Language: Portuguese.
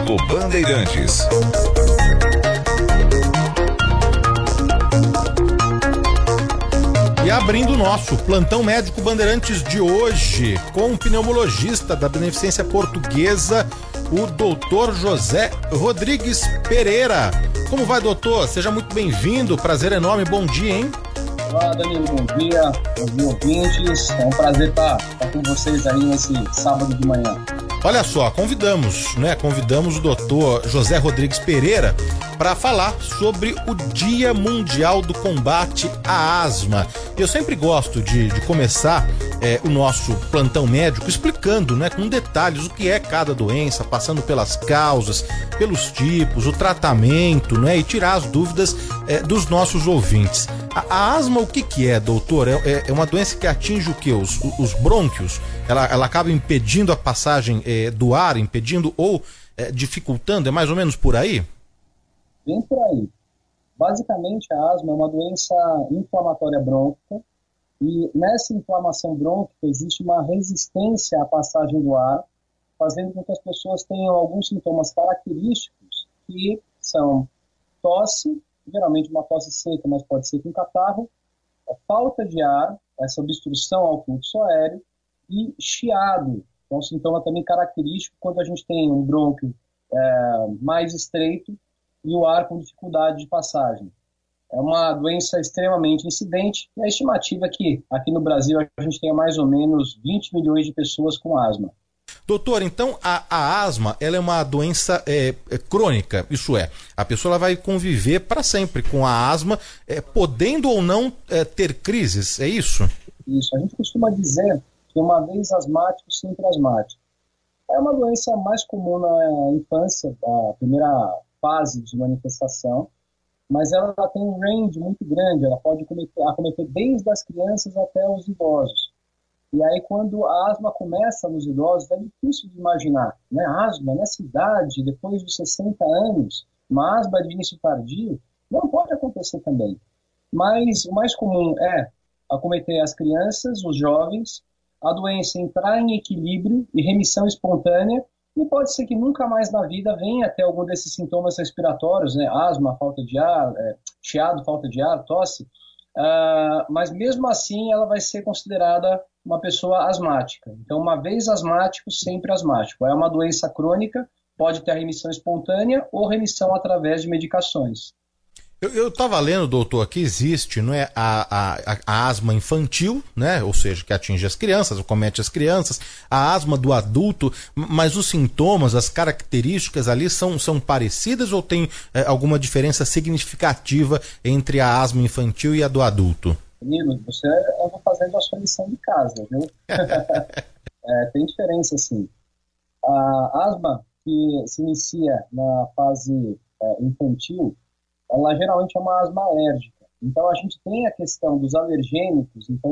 Médico Bandeirantes. E abrindo o nosso Plantão Médico Bandeirantes de hoje, com o pneumologista da Beneficência Portuguesa, o doutor José Rodrigues Pereira. Como vai, doutor? Seja muito bem-vindo, prazer enorme, bom dia, hein? Olá, Danilo, bom dia, ouvintes, é um prazer estar com vocês aí nesse sábado de manhã. Olha só, convidamos o doutor José Rodrigues Pereira para falar sobre o Dia Mundial do Combate à Asma. Eu sempre gosto de começar o nosso plantão médico explicando, com detalhes o que é cada doença, passando pelas causas, pelos tipos, o tratamento, e tirar as dúvidas dos nossos ouvintes. A asma, o que é, doutor? É uma doença que atinge o quê? Os brônquios? Ela acaba impedindo a passagem do ar, impedindo ou dificultando? É mais ou menos por aí? Bem por aí. Basicamente, a asma é uma doença inflamatória brônquica e nessa inflamação brônquica existe uma resistência à passagem do ar, fazendo com que as pessoas tenham alguns sintomas característicos que são tosse, geralmente uma tosse seca, mas pode ser com catarro, a falta de ar, essa obstrução ao fluxo aéreo e chiado, que é um sintoma também característico quando a gente tem um brônquio mais estreito e o ar com dificuldade de passagem. É uma doença extremamente incidente e a estimativa é que aqui no Brasil a gente tenha mais ou menos 20 milhões de pessoas com asma. Doutor, então a asma ela é uma doença crônica, isso é, a pessoa ela vai conviver para sempre com a asma, podendo ou não ter crises, é isso? Isso, a gente costuma dizer que uma vez asmático, sempre asmático. É uma doença mais comum na infância, a primeira fase de manifestação, mas ela tem um range muito grande, ela pode acometer desde as crianças até os idosos. E aí, quando a asma começa nos idosos, é difícil de imaginar, A asma, nessa idade, depois dos 60 anos, uma asma de início tardio, não pode acontecer também. Mas o mais comum é acometer as crianças, os jovens, a doença entrar em equilíbrio e remissão espontânea, e pode ser que nunca mais na vida venha ter algum desses sintomas respiratórios, Asma, falta de ar, chiado, falta de ar, tosse, mas mesmo assim ela vai ser considerada uma pessoa asmática. Então, uma vez asmático, sempre asmático. É uma doença crônica, pode ter remissão espontânea ou remissão através de medicações. Eu estava lendo, doutor, que existe a asma infantil, ou seja, que atinge as crianças, acomete as crianças, a asma do adulto, mas os sintomas, as características ali são parecidas ou tem alguma diferença significativa entre a asma infantil e a do adulto? Danilo, você anda fazendo a sua lição de casa, viu? Tem diferença, sim. A asma que se inicia na fase infantil, ela geralmente é uma asma alérgica. Então, a gente tem a questão dos alergênicos. Então,